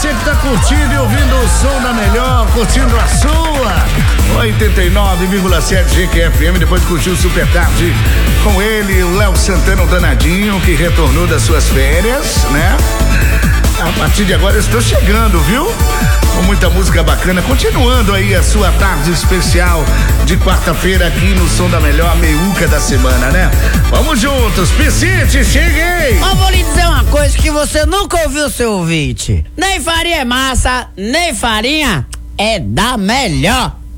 que tá curtindo e ouvindo o som da melhor, curtindo a sua 89,7 GQFM, depois curtiu o Super Tarde com ele, o Léo Santana, o danadinho, que retornou das suas férias, né? A partir de agora eu estou chegando, viu? Com muita música bacana, continuando aí a sua tarde especial de quarta-feira aqui no Som da Melhor, meiuca da semana, né? Vamos juntos, Piscite, cheguei! Eu vou lhe dizer uma coisa que você nunca ouviu, seu ouvinte. Nem farinha é massa, nem farinha é da melhor.